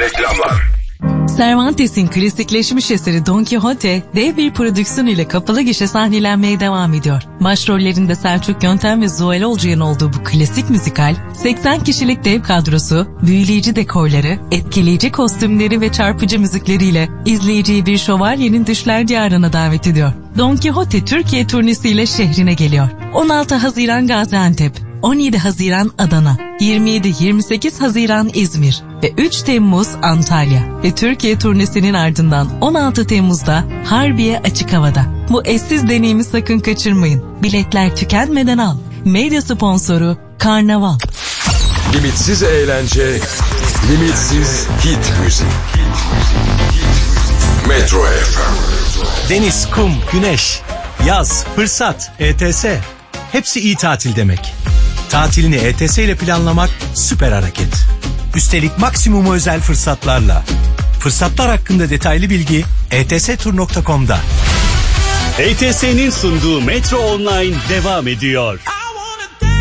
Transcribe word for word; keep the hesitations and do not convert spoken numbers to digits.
Reklamlar. Cervantes'in klasikleşmiş eseri Don Quixote, dev bir prodüksiyon ile kapalı gişe sahnelenmeye devam ediyor. Başrollerinde Selçuk Yöntem ve Zuhal Olcay'ın olduğu bu klasik müzikal, seksen kişilik dev kadrosu, büyüleyici dekorları, etkileyici kostümleri ve çarpıcı müzikleriyle izleyiciyi bir şövalyenin düşler diyarına davet ediyor. Don Quixote Türkiye turnesiyle şehrine geliyor. on altı Haziran Gaziantep, on yedi Haziran Adana, yirmi yedi yirmi sekiz Haziran İzmir ve üç Temmuz Antalya ve Türkiye turnesinin ardından on altı Temmuz'da Harbiye Açık Hava'da. Bu eşsiz deneyimi sakın kaçırmayın. Biletler tükenmeden al. Medya sponsoru Karnaval. Limitsiz eğlence, limitsiz hit müzik. Metro F M. Deniz, kum, güneş, yaz, fırsat, E T S. Hepsi iyi tatil demek. Tatilini E T S ile planlamak süper hareket. Üstelik maksimum özel fırsatlarla. Fırsatlar hakkında detaylı bilgi e t s tur nokta com'da. E T S'nin sunduğu Metro Online devam ediyor.